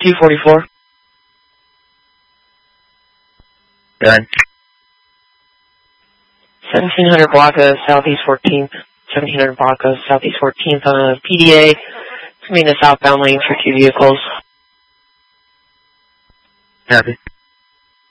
244. Done. 1700 Blanca, Southeast 14th. 1700 Blanca, Southeast 14th on a PDA. It's going to be in the southbound lane for 2 vehicles. Copy.